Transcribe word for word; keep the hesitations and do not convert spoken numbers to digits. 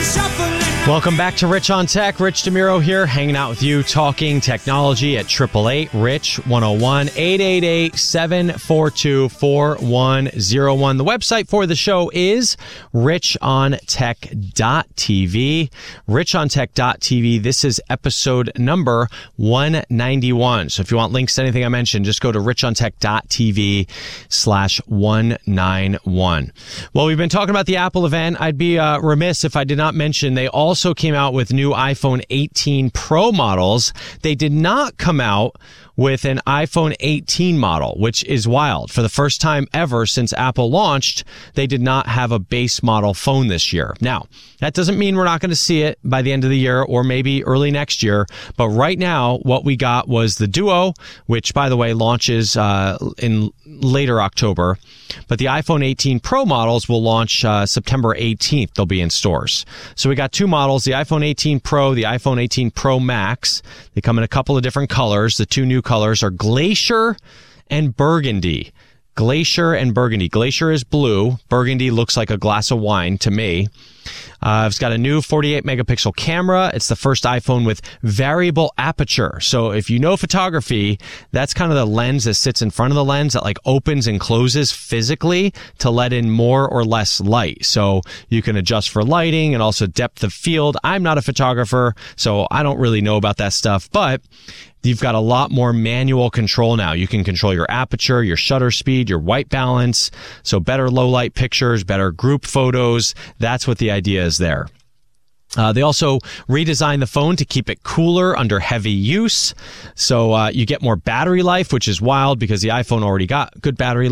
Welcome back to Rich on Tech. Rich DeMuro here, hanging out with you, talking technology at eight eight eight, R I C H, one oh one, eight eight eight, seven four two, four one oh one. The website for the show is rich on tech dot t v. rich on tech dot t v. This is episode number one ninety-one. So if you want links to anything I mentioned, just go to rich on tech dot t v slash one ninety-one. Well, we've been talking about the Apple event. I'd be uh, remiss if I did not mention they all also came out with new iPhone eighteen Pro models. They did not come out with an iPhone eighteen model, which is wild. For the first time ever since Apple launched, they did not have a base model phone this year. Now, that doesn't mean we're not going to see it by the end of the year or maybe early next year. But right now, what we got was the Duo, which, by the way, launches uh, in later October. But the iPhone eighteen Pro models will launch uh, September eighteenth. They'll be in stores. So we got two models, the iPhone eighteen Pro, the iPhone eighteen Pro Max. They come in a couple of different colors. The two new colors are Glacier and Burgundy. Glacier and Burgundy. Glacier is blue. Burgundy looks like a glass of wine to me. Uh, it's got a new forty-eight megapixel camera. It's the first iPhone with variable aperture. So if you know photography, that's kind of the lens that sits in front of the lens that like opens and closes physically to let in more or less light. So you can adjust for lighting and also depth of field. I'm not a photographer, so I don't really know about that stuff, but you've got a lot more manual control now. You can control your aperture, your shutter speed, your white balance. So better low light pictures, better group photos. That's what the idea is there. Uh, they also redesigned the phone to keep it cooler under heavy use. So uh, you get more battery life, which is wild because the iPhone already got good battery life.